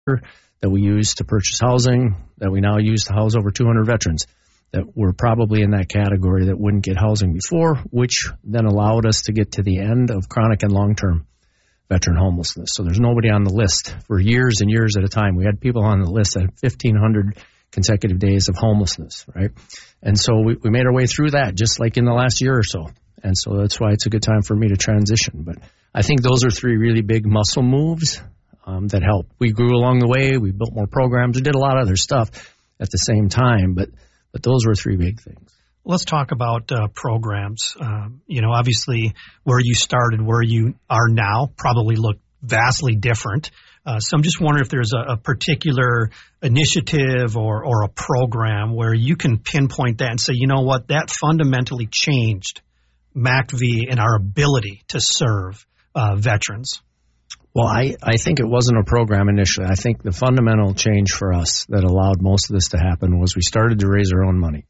that we use to purchase housing, that we now use to house over 200 veterans that were probably in that category that wouldn't get housing before, which then allowed us to get to the end of chronic and long-term veteran homelessness. So there's nobody on the list for years and years at a time. We had people on the list that had 1,500 consecutive days of homelessness, right? And so we made our way through that just like in the last year or so. And so that's why it's a good time for me to transition. But I think those are three really big muscle moves that help. We grew along the way. We built more programs. We did a lot of other stuff at the same time, but those were three big things. Let's talk about programs. Obviously where you started, where you are now probably look vastly different. So I'm just wondering if there's a particular initiative or a program where you can pinpoint that and say, you know what, that fundamentally changed MACV and our ability to serve veterans. Well, I think it wasn't a program initially. I think the fundamental change for us that allowed most of this to happen was we started to raise our own money.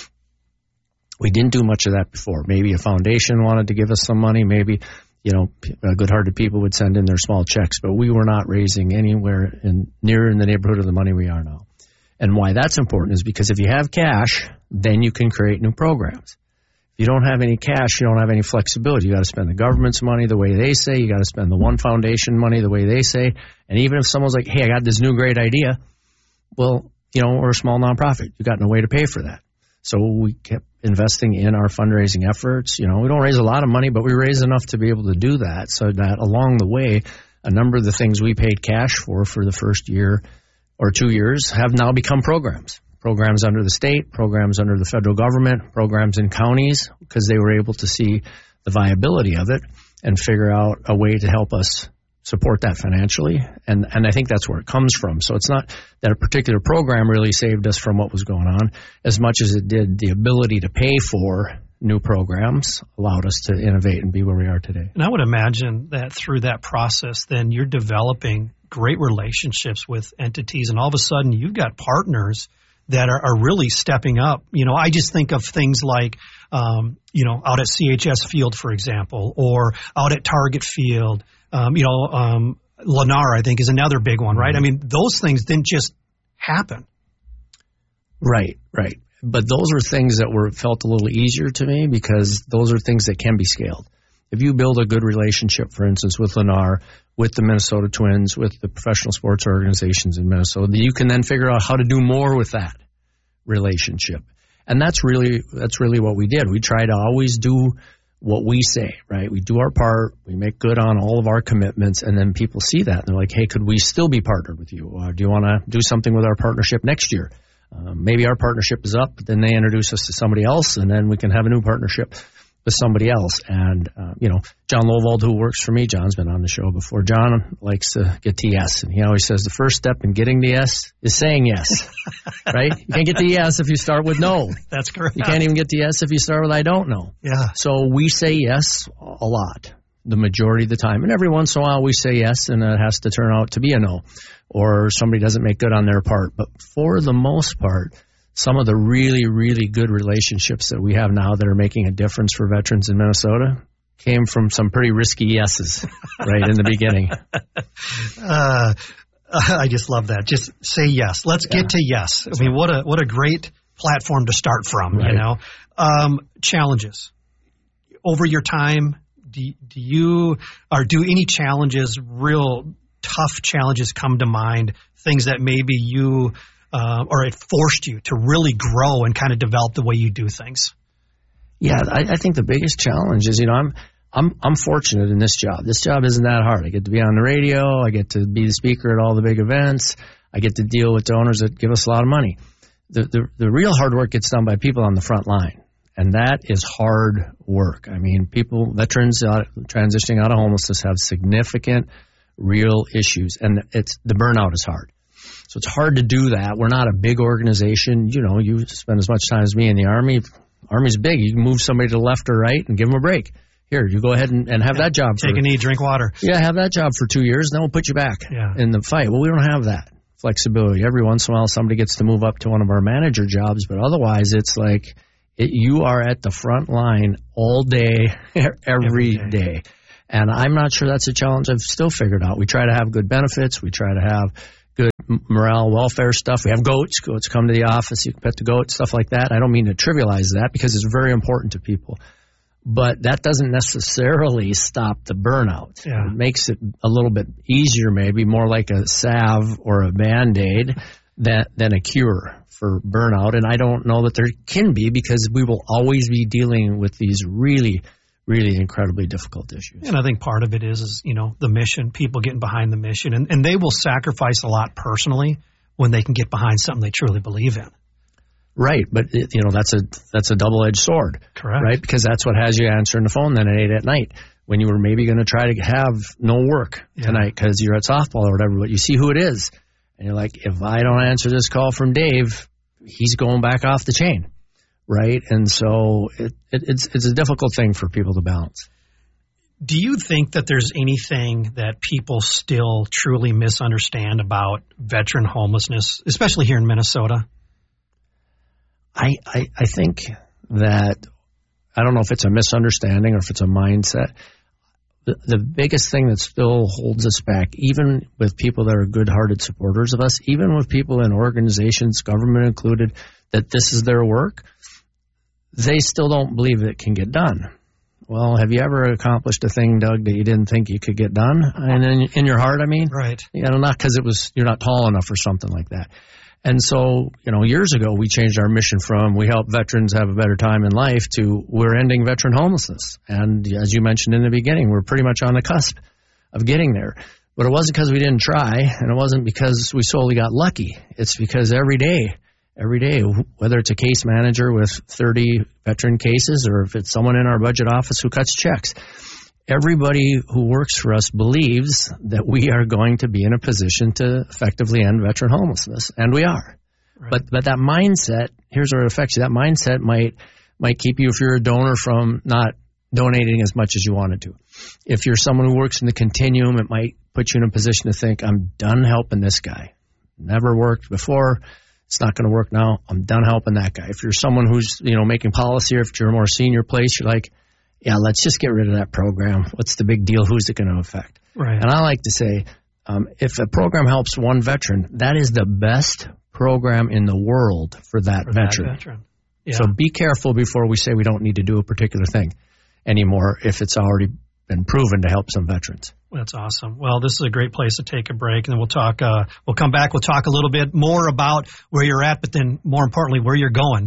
We didn't do much of that before. Maybe a foundation wanted to give us some money. Maybe, good-hearted people would send in their small checks, but we were not raising anywhere near in the neighborhood of the money we are now. And why that's important is because if you have cash, then you can create new programs. If you don't have any cash, you don't have any flexibility. You got to spend the government's money the way they say. You got to spend the one foundation money the way they say. And even if someone's like, hey, I got this new great idea, well, we're a small nonprofit. You got no way to pay for that. So we kept investing in our fundraising efforts. We don't raise a lot of money, but we raise enough to be able to do that, so that along the way, a number of the things we paid cash for the first year or 2 years have now become programs. Programs under the state, programs under the federal government, programs in counties, because they were able to see the viability of it and figure out a way to help us support that financially. And I think that's where it comes from. So it's not that a particular program really saved us from what was going on as much as it did the ability to pay for new programs allowed us to innovate and be where we are today. And I would imagine that through that process, then you're developing great relationships with entities, and all of a sudden you've got partners that are really stepping up. I just think of things like, out at CHS Field, for example, or out at Target Field. Lennar, I think, is another big one, right? I mean, those things didn't just happen. Right. But those were things that felt a little easier to me because those are things that can be scaled. If you build a good relationship, for instance, with Lennar, with the Minnesota Twins, with the professional sports organizations in Minnesota, you can then figure out how to do more with that relationship. And that's really what we did. We try to always do what we say, right? We do our part, we make good on all of our commitments, and then people see that and they're like, hey, could we still be partnered with you? Do you want to do something with our partnership next year? Maybe our partnership is up, but then they introduce us to somebody else, and then we can have a new partnership with somebody else. And, John Lowald, who works for me, John's been on the show before. John likes to get to yes. And he always says the first step in getting to yes is saying yes, right? You can't get to yes if you start with no. That's correct. You can't even get to yes if you start with I don't know. Yeah. So we say yes a lot, the majority of the time. And every once in a while we say yes and it has to turn out to be a no, or somebody doesn't make good on their part. But for the most part, some of the really, really good relationships that we have now that are making a difference for veterans in Minnesota came from some pretty risky yeses right in the beginning. I just love that. Just say yes. Let's get to yes. I mean, what a great platform to start from, right. Challenges. Over your time, do any challenges, real tough challenges come to mind, things that maybe you or it forced you to really grow and kind of develop the way you do things? Yeah, I think the biggest challenge is, I'm fortunate in this job. This job isn't that hard. I get to be on the radio. I get to be the speaker at all the big events. I get to deal with donors that give us a lot of money. The real hard work gets done by people on the front line, and that is hard work. I mean, veterans transitioning out of homelessness have significant real issues, and the burnout is hard. So it's hard to do that. We're not a big organization. You spend as much time as me in the Army. Army's big. You can move somebody to the left or right and give them a break. Here, you go ahead and have that job. Take a knee, drink water. Yeah, have that job for 2 years, and then we'll put you back in the fight. Well, we don't have that flexibility. Every once in a while, somebody gets to move up to one of our manager jobs, but otherwise, it's like you are at the front line all day, every day. And I'm not sure that's a challenge I've still figured out. We try to have good benefits. We try to have good morale, welfare stuff. We have goats. Goats come to the office. You can pet the goat, stuff like that. I don't mean to trivialize that because it's very important to people. But that doesn't necessarily stop the burnout. Yeah. It makes it a little bit easier, maybe more like a salve or a Band-Aid than a cure for burnout. And I don't know that there can be, because we will always be dealing with these really, really incredibly difficult issues. And I think part of it is the mission, people getting behind the mission. And they will sacrifice a lot personally when they can get behind something they truly believe in. Right, but that's a double-edged sword. Correct. Right, because that's what has you answering the phone then at 8 at night when you were maybe going to try to have no work tonight because you're at softball or whatever. But you see who it is, and you're like, if I don't answer this call from Dave, he's going back off the chain, right? And so it's a difficult thing for people to balance. Do you think that there's anything that people still truly misunderstand about veteran homelessness, especially here in Minnesota? I think that, I don't know if it's a misunderstanding or if it's a mindset. The biggest thing that still holds us back, even with people that are good-hearted supporters of us, even with people in organizations, government included, that this is their work, they still don't believe it can get done. Well, have you ever accomplished a thing, Doug, that you didn't think you could get done? And in your heart, I mean? Right. Not because you're not tall enough or something like that. And so, years ago, we changed our mission from we help veterans have a better time in life to we're ending veteran homelessness. And as you mentioned in the beginning, we're pretty much on the cusp of getting there. But it wasn't because we didn't try, and it wasn't because we solely got lucky. It's because every day, whether it's a case manager with 30 veteran cases or if it's someone in our budget office who cuts checks, everybody who works for us believes that we are going to be in a position to effectively end veteran homelessness, and we are. Right. But that mindset, here's where it affects you. That mindset might keep you, if you're a donor, from not donating as much as you wanted to. If you're someone who works in the continuum, it might put you in a position to think, I'm done helping this guy. Never worked before. It's not going to work now. I'm done helping that guy. If you're someone who's making policy, or if you're a more senior place, you're like, yeah, let's just get rid of that program. What's the big deal? Who's it going to affect? Right. And I like to say, if a program helps one veteran, that is the best program in the world for that veteran. Yeah. So be careful before we say we don't need to do a particular thing anymore if it's already been proven to help some veterans. That's awesome. Well, this is a great place to take a break, and then we'll talk. We'll come back. We'll talk a little bit more about where you're at, but then more importantly, where you're going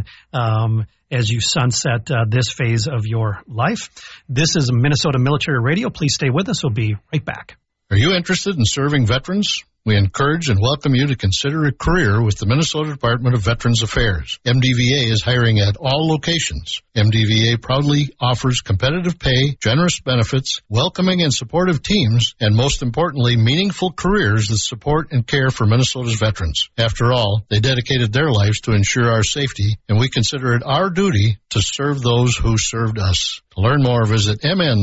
as you sunset this phase of your life. This is Minnesota Military Radio. Please stay with us. We'll be right back. Are you interested in serving veterans? We encourage and welcome you to consider a career with the Minnesota Department of Veterans Affairs. MDVA is hiring at all locations. MDVA proudly offers competitive pay, generous benefits, welcoming and supportive teams, and most importantly, meaningful careers that support and care for Minnesota's veterans. After all, they dedicated their lives to ensure our safety, and we consider it our duty to serve those who served us. To learn more, visit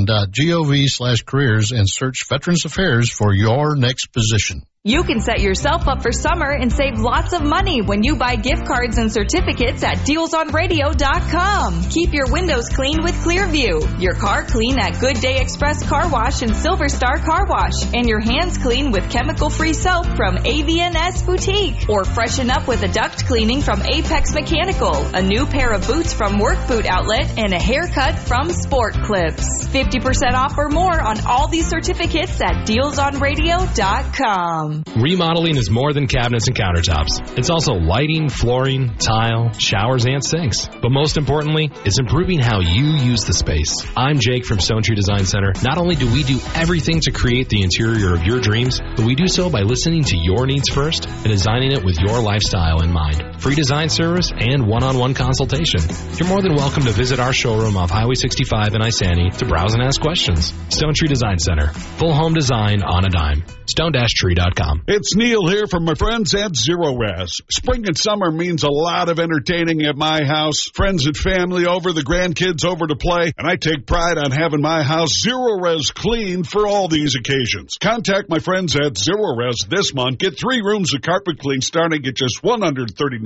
mn.gov/careers and search Veterans Affairs for your next position. You can set yourself up for summer and save lots of money when you buy gift cards and certificates at DealsOnRadio.com. Keep your windows clean with Clearview, your car clean at Good Day Express Car Wash and Silver Star Car Wash, and your hands clean with chemical-free soap from AVNS Boutique. Or freshen up with a duct cleaning from Apex Mechanical, a new pair of boots from Work Boot Outlet, and a haircut from Sport Clips. 50% off or more on all these certificates at DealsOnRadio.com. Remodeling is more than cabinets and countertops. It's also lighting, flooring, tile, showers, and sinks. But most importantly, it's improving how you use the space. I'm Jake from Stone Tree Design Center. Not only do we do everything to create the interior of your dreams, but we do so by listening to your needs first and designing it with your lifestyle in mind. Free design service and one-on-one consultation. You're more than welcome to visit our showroom off Highway 65 in Isani to browse and ask questions. Stone Tree Design Center. Full home design on a dime. Stone-tree.com. It's Neil here from my friends at Zero Res. Spring and summer means a lot of entertaining at my house. Friends and family over, the grandkids over to play, and I take pride on having my house Zero Res clean for all these occasions. Contact my friends at Zero Res this month. Get 3 rooms of carpet clean starting at just $139.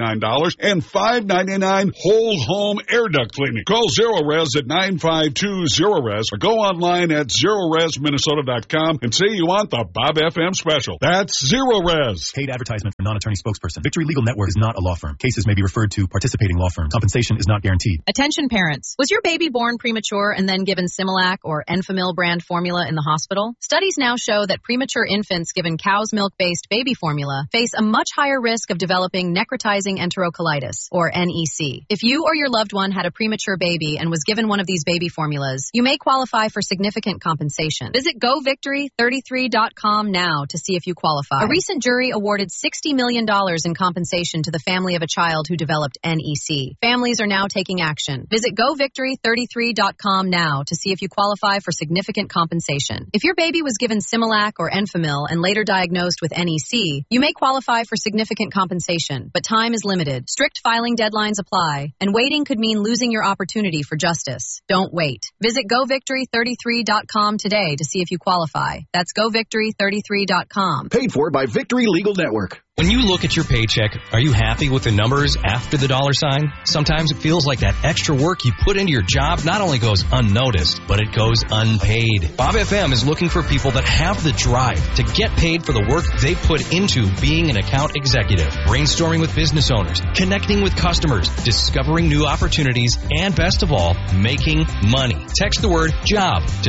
$99 and $5.99 whole home air duct cleaning. Call Zero-Res at 9520-RES or go online at ZeroResMinnesota.com and say you want the Bob FM special. That's Zero-Res. Paid advertisement for non-attorney spokesperson. Victory Legal Network is not a law firm. Cases may be referred to participating law firms. Compensation is not guaranteed. Attention parents. Was your baby born premature and then given Similac or Enfamil brand formula in the hospital? Studies now show that premature infants given cow's milk-based baby formula face a much higher risk of developing necrotizing enterocolitis, or NEC. If you or your loved one had a premature baby and was given one of these baby formulas, you may qualify for significant compensation. Visit GoVictory33.com now to see if you qualify. A recent jury awarded $60 million in compensation to the family of a child who developed NEC. Families are now taking action. Visit GoVictory33.com now to see if you qualify for significant compensation. If your baby was given Similac or Enfamil and later diagnosed with NEC, you may qualify for significant compensation, but time is limited. Strict filing deadlines apply, and waiting could mean losing your opportunity for justice. Don't wait. Visit GoVictory33.com today to see if you qualify. That's GoVictory33.com. Paid for by Victory Legal Network. When you look at your paycheck, are you happy with the numbers after the dollar sign? Sometimes it feels like that extra work you put into your job not only goes unnoticed, but it goes unpaid. Bob FM is looking for people that have the drive to get paid for the work they put into being an account executive, brainstorming with business owners, connecting with customers, discovering new opportunities, and best of all, making money. Text the word JOB to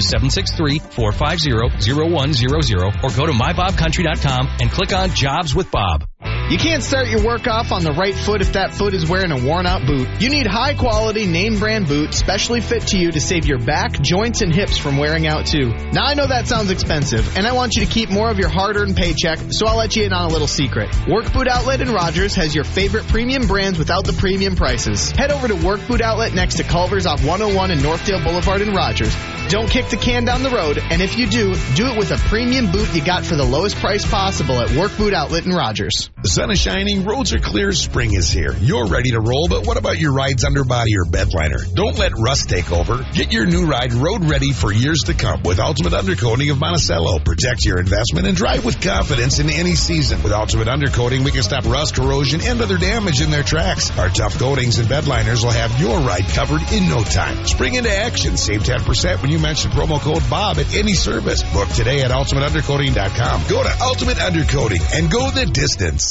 763-450-0100 or go to mybobcountry.com and click on Jobs with Bob. You can't start your work off on the right foot if that foot is wearing a worn-out boot. You need high-quality, name-brand boot, specially fit to you to save your back, joints, and hips from wearing out, too. Now, I know that sounds expensive, and I want you to keep more of your hard-earned paycheck, so I'll let you in on a little secret. Work Boot Outlet in Rogers has your favorite premium brands without the premium prices. Head over to Work Boot Outlet next to Culver's off 101 and Northdale Boulevard in Rogers. Don't kick the can down the road, and if you do it with a premium boot you got for the lowest price possible at Work Boot Outlet in Rogers. The sun is shining, roads are clear, spring is here. You're ready to roll, but what about your ride's underbody or bed liner? Don't let rust take over. Get your new ride road ready for years to come with Ultimate Undercoating of Monticello. Protect your investment and drive with confidence in any season. With Ultimate Undercoating, we can stop rust, corrosion, and other damage in their tracks. Our tough coatings and bed liners will have your ride covered in no time. Spring into action. Save 10% when you mention promo code BOB at any service. Book today at ultimateundercoating.com. Go to Ultimate Undercoating and go the distance.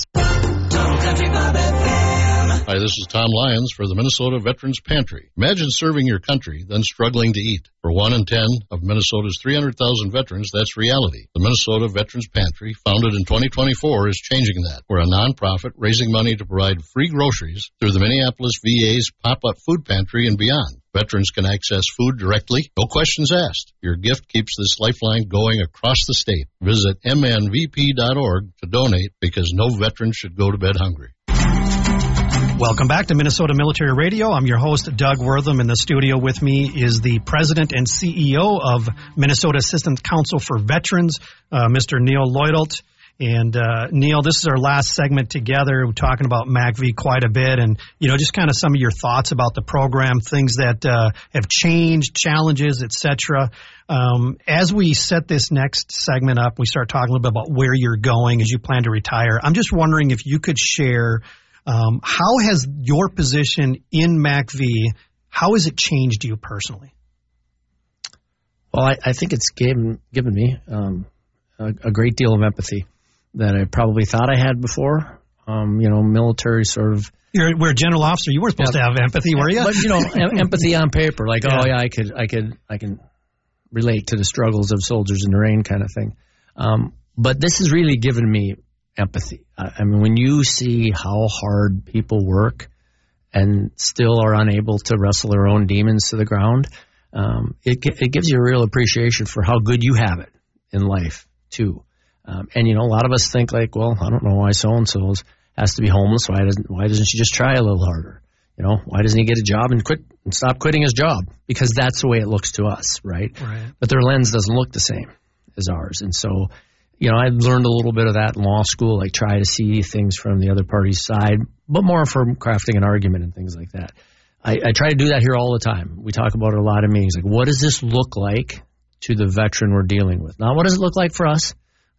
Hi, this is Tom Lyons for the Minnesota Veterans Pantry. Imagine serving your country, then struggling to eat. For 1 in 10 of Minnesota's 300,000 veterans, that's reality. The Minnesota Veterans Pantry, founded in 2024, is changing that. We're a nonprofit raising money to provide free groceries through the Minneapolis VA's pop-up food pantry and beyond. Veterans can access food directly, no questions asked. Your gift keeps this lifeline going across the state. Visit mnvp.org to donate because no veteran should go to bed hungry. Welcome back to Minnesota Military Radio. I'm your host, Doug Wortham. In the studio with me is the president and CEO of Minnesota Assistance Council for Veterans, Mr. Neil Lloydelt. And Neil, this is our last segment together. We're talking about MACV quite a bit, and just kind of some of your thoughts about the program, things that have changed, challenges, etc. As we set this next segment up, we start talking a little bit about where you're going as you plan to retire. I'm just wondering if you could share how has your position in MACV, how has it changed you personally? Well, I think it's given me a great deal of empathy that I probably thought I had before. Military sort of. We're a general officer. You weren't supposed to have empathy, were you? But empathy on paper, like I can relate to the struggles of soldiers in the rain, kind of thing. But this has really given me empathy. I mean, when you see how hard people work and still are unable to wrestle their own demons to the ground, it gives you a real appreciation for how good you have it in life too. And a lot of us think like, well, I don't know why so-and-so has to be homeless. Why doesn't she just try a little harder? Why doesn't he get a job and stop quitting his job? Because that's the way it looks to us, right? But their lens doesn't look the same as ours. And so, I learned a little bit of that in law school, like try to see things from the other party's side, but more from crafting an argument and things like that. I try to do that here all the time. We talk about it a lot in meetings. Like, what does this look like to the veteran we're dealing with? Not what does it look like for us?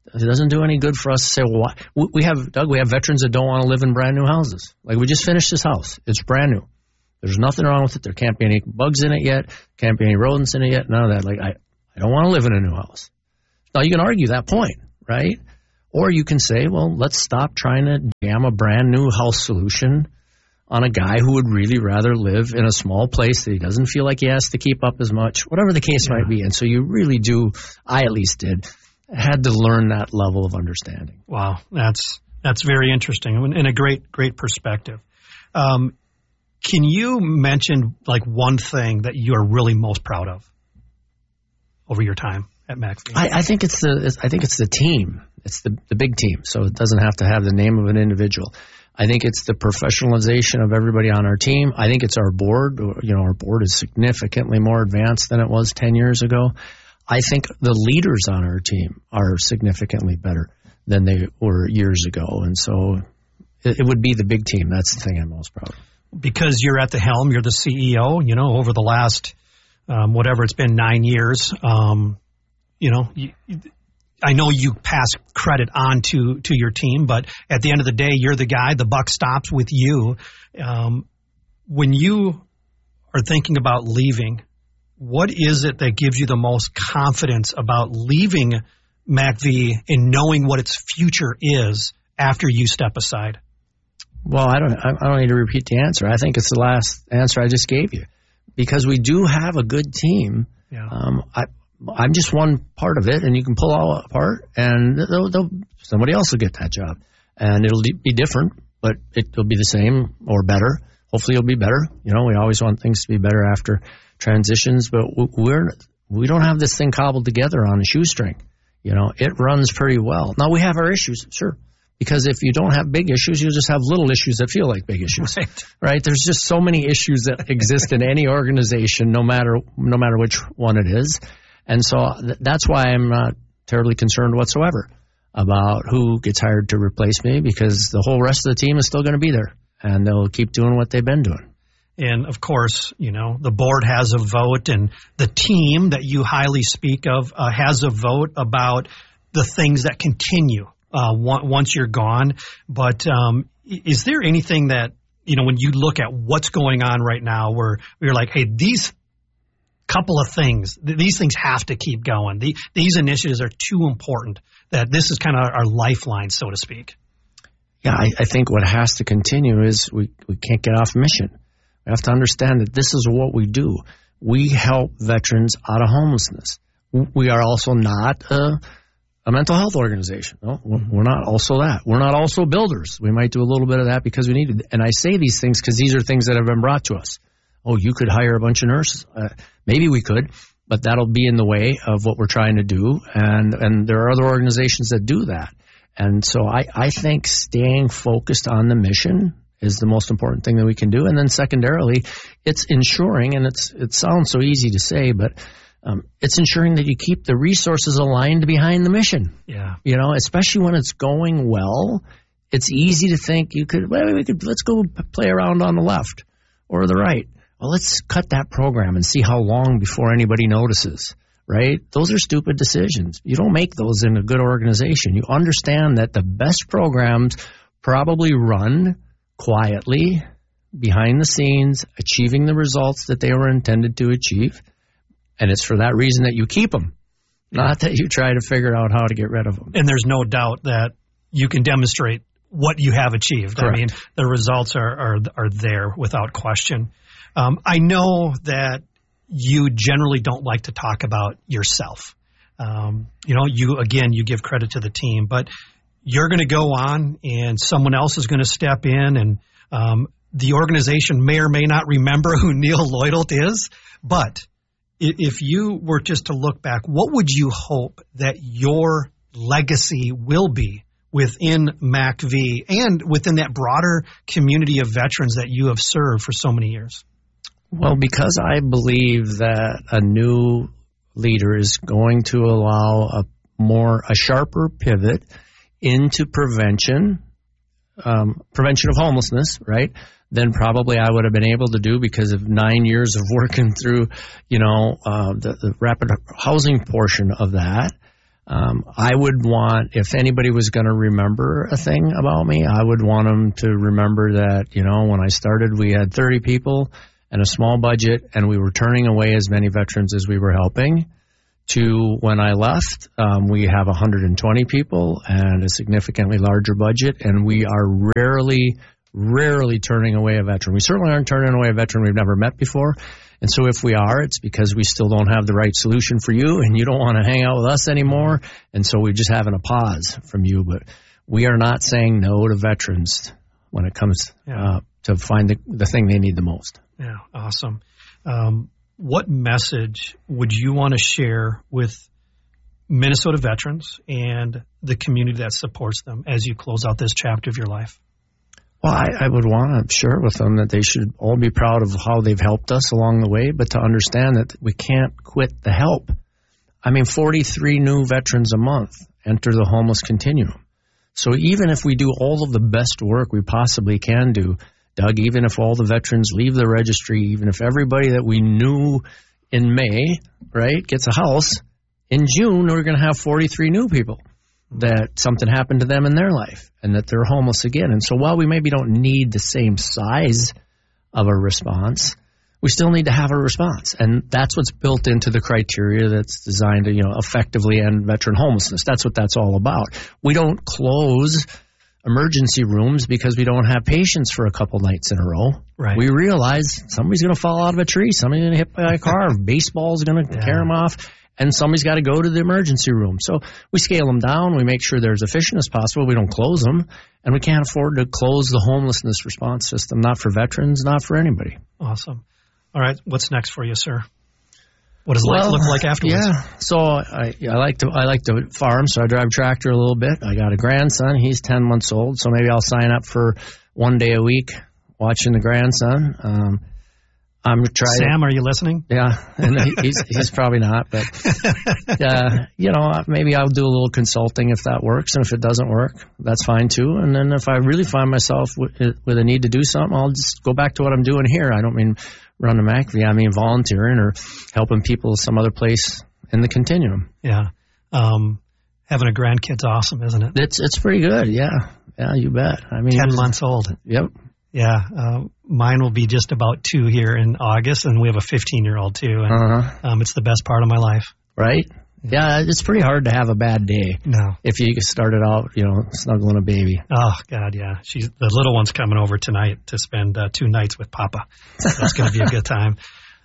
It doesn't do any good for us to say, well, we have veterans that don't want to live in brand new houses. Like, we just finished this house. It's brand new. There's nothing wrong with it. There can't be any bugs in it yet. Can't be any rodents in it yet. None of that. Like, I don't want to live in a new house. Now, you can argue that point, right? Or you can say, well, let's stop trying to jam a brand new house solution on a guy who would really rather live in a small place that he doesn't feel like he has to keep up as much, whatever the case might be. And so you really do, I at least had to learn that level of understanding. Wow, that's very interesting and a great perspective. Can you mention like one thing that you are really most proud of over your time at MACV? I think it's the team. It's the big team, so it doesn't have to have the name of an individual. I think it's the professionalization of everybody on our team. I think it's our board. Our board is significantly more advanced than it was 10 years ago. I think the leaders on our team are significantly better than they were years ago. And so it would be the big team. That's the thing I'm most proud of. Because you're at the helm, you're the CEO, over the last, whatever it's been, 9 years, I know you pass credit on to your team, but at the end of the day, you're the guy. The buck stops with you. When you are thinking about leaving, what is it that gives you the most confidence about leaving MACV and knowing what its future is after you step aside? Well, I don't need to repeat the answer. I think it's the last answer I just gave you, because we do have a good team. Yeah. I'm just one part of it, and you can pull all apart, and somebody else will get that job. And it'll be different, but it'll be the same or better. Hopefully it'll be better. We always want things to be better after transitions, but we don't have this thing cobbled together on a shoestring. It runs pretty well. Now, we have our issues, sure, because if you don't have big issues, you'll just have little issues that feel like big issues, right? There's just so many issues that exist in any organization, no matter which one it is. And so that's why I'm not terribly concerned whatsoever about who gets hired to replace me, because the whole rest of the team is still going to be there, and they'll keep doing what they've been doing. And, of course, the board has a vote, and the team that you highly speak of has a vote about the things that continue once you're gone. But is there anything that, when you look at what's going on right now where you're like, hey, these couple of things, these things have to keep going. These initiatives are too important that this is kind of our lifeline, so to speak. Yeah, I think what has to continue is we can't get off mission. We have to understand that this is what we do. We help veterans out of homelessness. We are also not a mental health organization. No, we're not also that. We're not also builders. We might do a little bit of that because we need it. And I say these things because these are things that have been brought to us. Oh, you could hire a bunch of nurses. Maybe we could, but that'll be in the way of what we're trying to do. And there are other organizations that do that. And so I think staying focused on the mission is the most important thing that we can do. And then secondarily, it's ensuring, and it sounds so easy to say, but it's ensuring that you keep the resources aligned behind the mission. Yeah. Especially when it's going well, it's easy to think let's go play around on the left or the right. Well, let's cut that program and see how long before anybody notices, right? Those are stupid decisions. You don't make those in a good organization. You understand that the best programs probably run quietly, behind the scenes, achieving the results that they were intended to achieve. And it's for that reason that you keep them, not that you try to figure out how to get rid of them. And there's no doubt that you can demonstrate what you have achieved. Correct. I mean, the results are there without question. I know that you generally don't like to talk about yourself. You give credit to the team, but you're going to go on and someone else is going to step in, and the organization may or may not remember who Neil Lloydelt is. But if you were just to look back, what would you hope that your legacy will be within MACV and within that broader community of veterans that you have served for so many years? Well, because I believe that a new leader is going to allow a sharper pivot into prevention of homelessness, right, than probably I would have been able to do because of 9 years of working through, the rapid housing portion of that. I would want, if anybody was going to remember a thing about me, I would want them to remember that, when I started, we had 30 people and a small budget, and we were turning away as many veterans as we were helping, to when I left, we have 120 people and a significantly larger budget, and we are rarely turning away a veteran. We certainly aren't turning away a veteran we've never met before. And so if we are, it's because we still don't have the right solution for you and you don't want to hang out with us anymore. And so we're just having a pause from you. But we are not saying no to veterans when it comes to find the thing they need the most. Yeah, awesome. What message would you want to share with Minnesota veterans and the community that supports them as you close out this chapter of your life? Well, I would want to share with them that they should all be proud of how they've helped us along the way, but to understand that we can't quit the help. 43 new veterans a month enter the homeless continuum. So even if we do all of the best work we possibly can do, Doug, even if all the veterans leave the registry, even if everybody that we knew in May, right, gets a house, in June we're going to have 43 new people that something happened to them in their life and that they're homeless again. And so while we maybe don't need the same size of a response, we still need to have a response. And that's what's built into the criteria that's designed to, effectively end veteran homelessness. That's what that's all about. We don't close emergency rooms because we don't have patients for a couple nights in a row. Right. We realize somebody's going to fall out of a tree, somebody's going to get hit by a car, baseball's going to tear them off. And somebody's got to go to the emergency room. So we scale them down. We make sure they're as efficient as possible. We don't close them. And we can't afford to close the homelessness response system, not for veterans, not for anybody. Awesome. All right. What's next for you, sir? What does life look like afterwards? Yeah. So I like to farm, so I drive tractor a little bit. I got a grandson. He's 10 months old. So maybe I'll sign up for 1 day a week watching the grandson. Sam, are you listening? Yeah, and he's probably not, but maybe I'll do a little consulting if that works, and if it doesn't work, that's fine too. And then if I really find myself with a need to do something, I'll just go back to what I'm doing here. I don't mean run a McAfee. I mean volunteering or helping people some other place in the continuum. Yeah, having a grandkid's awesome, isn't it? It's pretty good. Yeah, you bet. 10 months old. Yep. Yeah, mine will be just about 2 here in August, and we have a 15-year-old too. And, it's the best part of my life. Right? Yeah, it's pretty hard to have a bad day. No. If you started out, snuggling a baby. Oh, God, yeah. The little one's coming over tonight to spend 2 nights with Papa. So that's going to be a good time.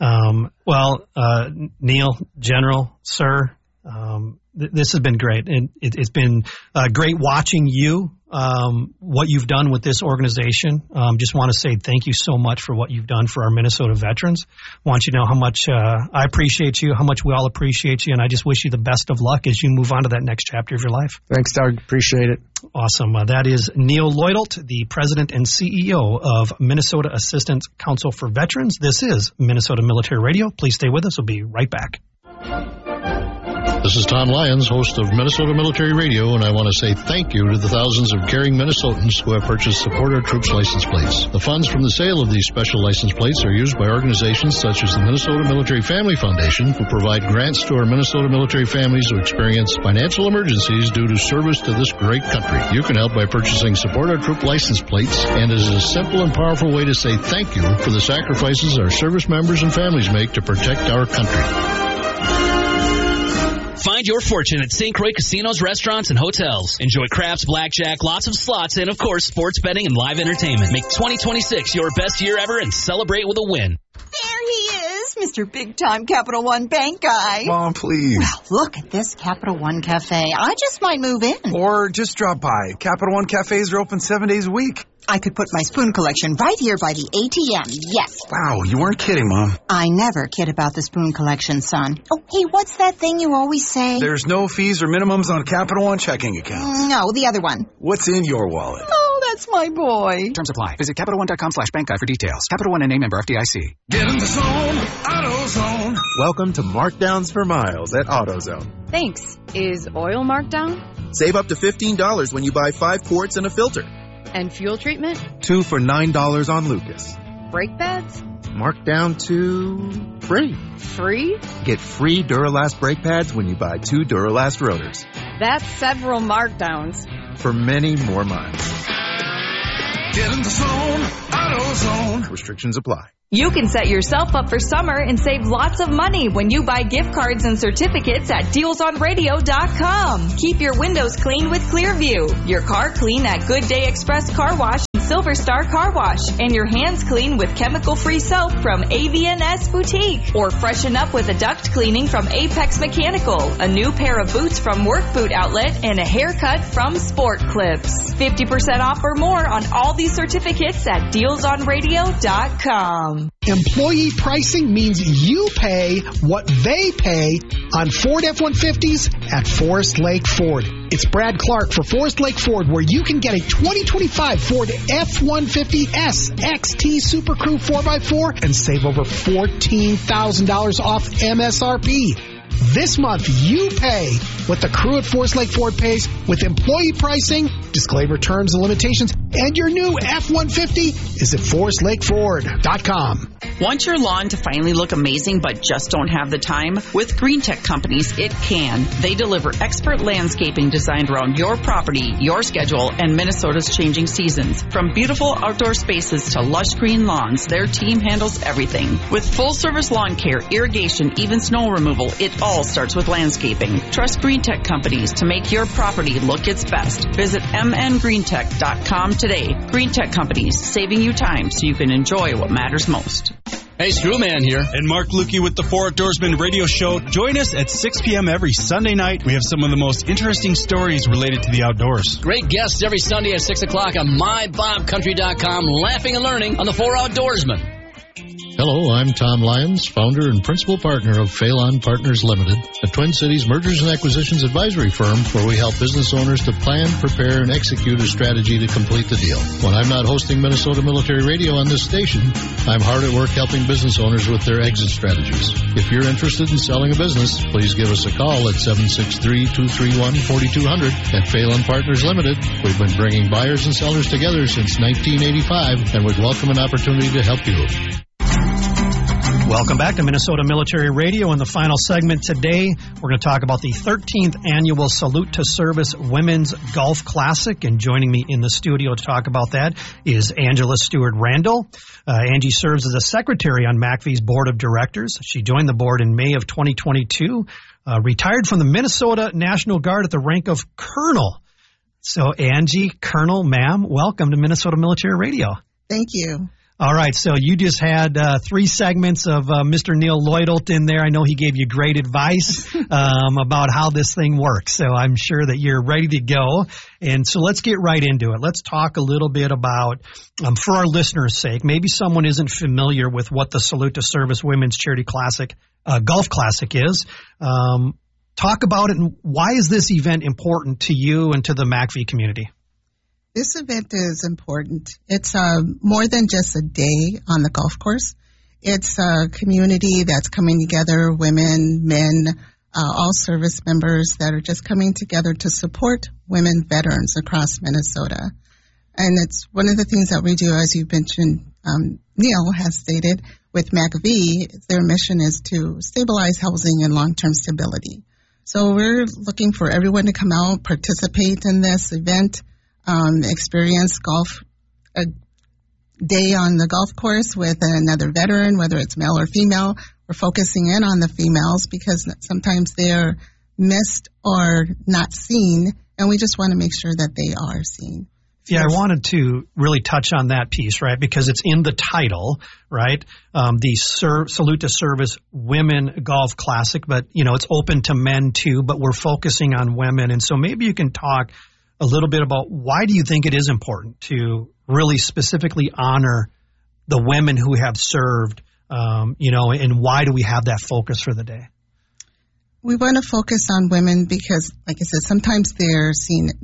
Neil, General, sir, this has been great. And it's been great watching you. What you've done with this organization. Just want to say thank you so much for what you've done for our Minnesota veterans. Want you to know how much I appreciate you, how much we all appreciate you, and I just wish you the best of luck as you move on to that next chapter of your life. Thanks, Doug. Appreciate it. Awesome. That is Neil Lloydelt, the president and CEO of Minnesota Assistance Council for Veterans. This is Minnesota Military Radio. Please stay with us. We'll be right back. This is Tom Lyons, host of Minnesota Military Radio, and I want to say thank you to the thousands of caring Minnesotans who have purchased Support Our Troops license plates. The funds from the sale of these special license plates are used by organizations such as the Minnesota Military Family Foundation, who provide grants to our Minnesota military families who experience financial emergencies due to service to this great country. You can help by purchasing Support Our Troop license plates, and it is a simple and powerful way to say thank you for the sacrifices our service members and families make to protect our country. Find your fortune at St. Croix Casinos, Restaurants, and Hotels. Enjoy craps, blackjack, lots of slots, and, of course, sports betting and live entertainment. Make 2026 your best year ever and celebrate with a win. There he is, Mr. Big-Time Capital One Bank guy. Mom, please. Well, look at this Capital One Cafe. I just might move in. Or just drop by. Capital One Cafes are open 7 days a week. I could put my spoon collection right here by the ATM, yes. Wow, you weren't kidding, Mom. I never kid about the spoon collection, son. Oh, hey, what's that thing you always say? There's no fees or minimums on Capital One checking accounts. No, the other one. What's in your wallet? Oh, that's my boy. Terms apply. Visit CapitalOne.com/bankguide for details. Capital One and a member FDIC. Get in the zone, AutoZone. Welcome to Markdowns for Miles at AutoZone. Thanks. Is oil marked down? Save up to $15 when you buy 5 quarts and a filter. And fuel treatment? 2 for $9 on Lucas. brake pads? Marked down to free. Free? Get free Duralast brake pads when you buy 2 Duralast rotors. That's several markdowns. For many more miles. Get in the zone, AutoZone. Restrictions apply. You can set yourself up for summer and save lots of money when you buy gift cards and certificates at DealsOnRadio.com. Keep your windows clean with Clearview, your car clean at Good Day Express Car Wash and Silver Star Car Wash, and your hands clean with chemical-free soap from AV&S Boutique. Or freshen up with a duct cleaning from Apex Mechanical, a new pair of boots from Work Boot Outlet, and a haircut from Sport Clips. 50% off or more on all these certificates at DealsOnRadio.com. Employee pricing means you pay what they pay on Ford F-150s at Forest Lake Ford. It's Brad Clark for Forest Lake Ford, where you can get a 2025 Ford F-150S XT Super Crew 4x4 and save over $14,000 off MSRP. This month, you pay what the crew at Forest Lake Ford pays with employee pricing, disclaimer terms and limitations, and your new F-150 is at ForestLakeFord.com. Want your lawn to finally look amazing but just don't have the time? With Green Tech Companies, it can. They deliver expert landscaping designed around your property, your schedule, and Minnesota's changing seasons. From beautiful outdoor spaces to lush green lawns, their team handles everything. With full-service lawn care, irrigation, even snow removal, it all starts with landscaping. Trust Green Tech Companies to make your property look its best. Visit mngreentech.com today. Green Tech Companies, saving you time so you can enjoy what matters most. Hey, Screwman here. And Mark Lukey with the 4 Outdoorsman Radio Show. Join us at 6 p.m. every Sunday night. We have some of the most interesting stories related to the outdoors. Great guests every Sunday at 6 o'clock on MyBobCountry.com. Laughing and learning on the 4 Outdoorsman. Hello, I'm Tom Lyons, founder and principal partner of Phelan Partners Limited, a Twin Cities mergers and acquisitions advisory firm where we help business owners to plan, prepare, and execute a strategy to complete the deal. When I'm not hosting Minnesota Military Radio on this station, I'm hard at work helping business owners with their exit strategies. If you're interested in selling a business, please give us a call at 763-231-4200. At Phelan Partners Limited, we've been bringing buyers and sellers together since 1985 and would welcome an opportunity to help you. Welcome back to Minnesota Military Radio. In the final segment today, we're going to talk about the 13th annual Salute to Service Women's Golf Classic. And joining me in the studio to talk about that is Angela Stewart Randall. Angie serves as a secretary on MACV's board of directors. She joined the board in May of 2022, retired from the Minnesota National Guard at the rank of colonel. So Angie, Colonel, ma'am, welcome to Minnesota Military Radio. Thank you. All right, so you just had 3 segments of Mr. Neil Lloydelt in there. I know he gave you great advice about how this thing works, so I'm sure that you're ready to go. And so let's get right into it. Let's talk a little bit about, for our listeners' sake, maybe someone isn't familiar with what the Salute to Service Women's Charity Classic, Golf Classic is. Talk about it, and why is this event important to you and to the MACV community? This event is important. It's more than just a day on the golf course. It's a community that's coming together, women, men, all service members that are just coming together to support women veterans across Minnesota. And it's one of the things that we do, as you mentioned, Neil has stated, with MACV, their mission is to stabilize housing and long-term stability. So we're looking for everyone to come out, participate in this event, experience golf, a day on the golf course with another veteran, whether it's male or female. We're focusing in on the females because sometimes they're missed or not seen, and we just want to make sure that they are seen. Yeah, I wanted to really touch on that piece, right, because it's in the title, right, the Salute to Service Women Golf Classic, but, you know, it's open to men too, but we're focusing on women. And so maybe you can talk a little bit about why do you think it is important to really specifically honor the women who have served, and why do we have that focus for the day? We want to focus on women because, like I said, sometimes they're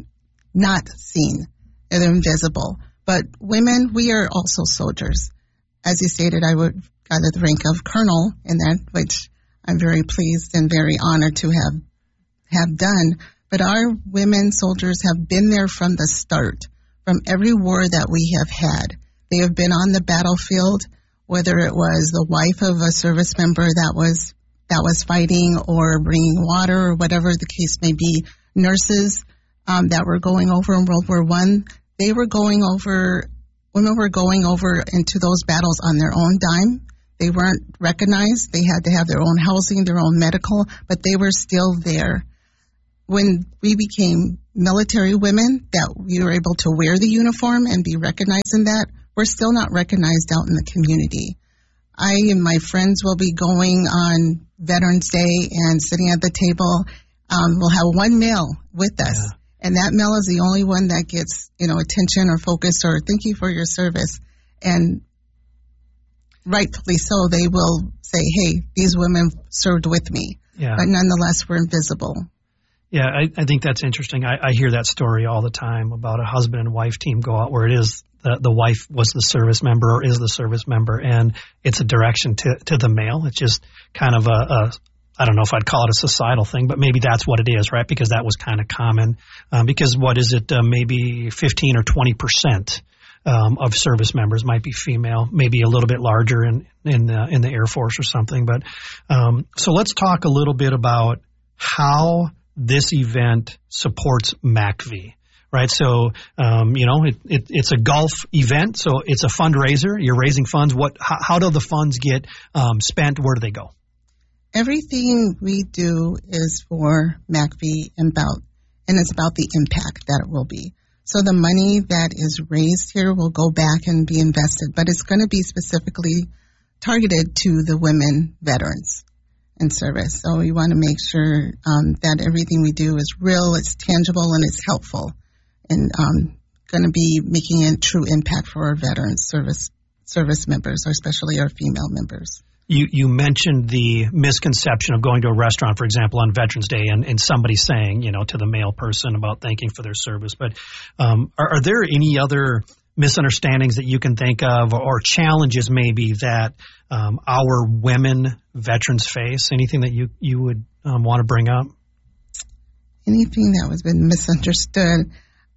not seen, they're invisible. But women, we are also soldiers. As you stated, I got the rank of colonel in that, which I'm very pleased and very honored to have done. But our women soldiers have been there from the start, from every war that we have had. They have been on the battlefield whether it was the wife of a service member that was fighting or bringing water or whatever the case may be, nurses that were going over in World War I, women were going over into those battles on their own dime. They weren't recognized. They had to have their own housing, their own medical, but they were still there. When we became military women, that we were able to wear the uniform and be recognized in that, we're still not recognized out in the community. I and my friends will be going on Veterans Day and sitting at the table. We'll have one male with us. Yeah. And that male is the only one that gets, attention or focus or thank you for your service. And rightfully so, they will say, hey, these women served with me. Yeah. But nonetheless, we're invisible. Yeah, I think that's interesting. I hear that story all the time about a husband and wife team go out where it is the wife was the service member or is the service member, and it's a direction to the male. It's just kind of I don't know if I'd call it a societal thing, but maybe that's what it is, right? Because that was kind of common. Because what is it? Maybe 15 or 20% of service members might be female, maybe a little bit larger in the Air Force or something. But so let's talk a little bit about how this event supports MACV, right? So, it's a golf event, so it's a fundraiser. You're raising funds. How do the funds get spent? Where do they go? Everything we do is for MACV and it's about the impact that it will be. So the money that is raised here will go back and be invested, but it's going to be specifically targeted to the women veterans in service. So we want to make sure that everything we do is real, it's tangible, and it's helpful, and going to be making a true impact for our veterans service members, or especially our female members. You mentioned the misconception of going to a restaurant, for example, on Veterans Day, and somebody saying, to the male person about thanking for their service. But are there any other misunderstandings that you can think of, or challenges maybe that our women veterans face? Anything that you would want to bring up? Anything that has been misunderstood?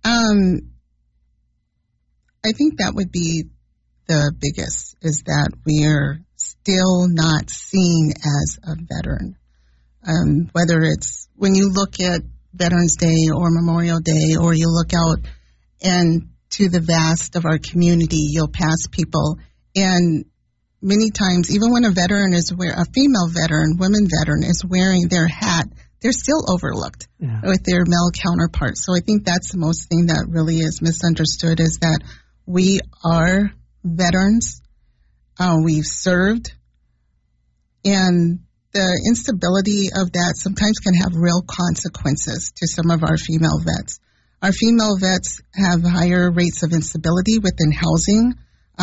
I think that would be the biggest, is that we are still not seen as a veteran. Whether it's when you look at Veterans Day or Memorial Day, or you look out and to the vast of our community, you'll pass people, and many times, even when a female veteran, women veteran is wearing their hat, they're still overlooked with their male counterparts. So I think that's the most thing that really is misunderstood, is that we are veterans. We've served, and the instability of that sometimes can have real consequences to some of our female vets. Our female vets have higher rates of instability within housing.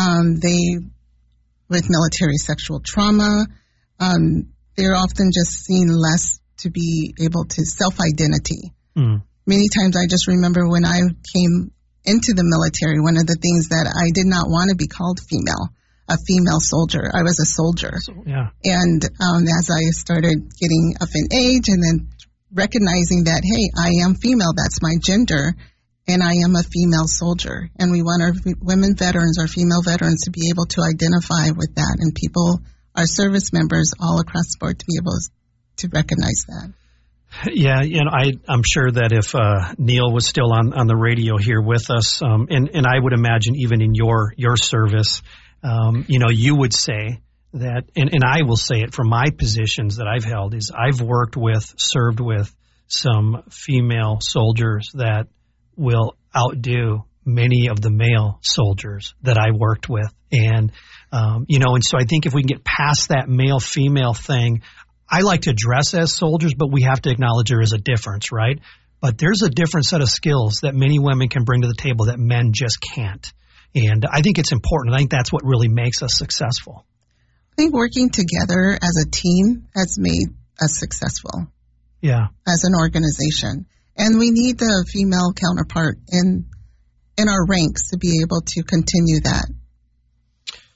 With military sexual trauma, they're often just seen less to be able to self-identity. Many times I just remember when I came into the military, one of the things that I did not want to be called a female soldier. I was a soldier. And as I started getting up in age and then recognizing that, hey, I am female, that's my gender, and I am a female soldier. And we want our women veterans, our female veterans, to be able to identify with that, and people, our service members all across the board, to be able to recognize that. Yeah, I'm sure that if Neil was still on the radio here with us, and I would imagine even in your service, you would say that, and I will say it from my positions that I've held, is I've served with some female soldiers that will outdo many of the male soldiers that I worked with. And, and so I think if we can get past that male-female thing, I like to dress as soldiers, but we have to acknowledge there is a difference, right? But there's a different set of skills that many women can bring to the table that men just can't. And I think it's important. I think that's what really makes us successful. I think working together as a team has made us successful. Yeah. As an organization. And we need the female counterpart in our ranks to be able to continue that.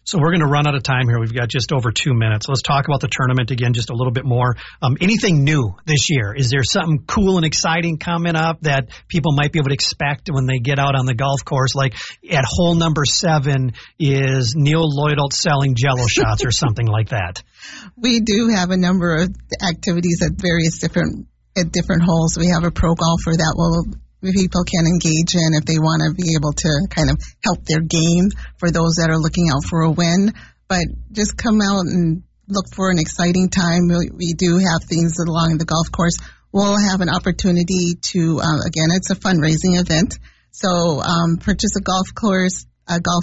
So we're going to run out of time here. We've got just over 2 minutes. Let's talk about the tournament again just a little bit more. Anything new this year? Is there something cool and exciting coming up that people might be able to expect when they get out on the golf course? Like at hole number 7 is Neil Lloyd selling Jell-O shots or something like that. We do have a number of activities at various different holes. We have a pro golfer that people can engage in if they want to be able to kind of help their game for those that are looking out for a win. But just come out and look for an exciting time. We do have things along the golf course. We'll have an opportunity to, again, it's a fundraising event. So purchase a golf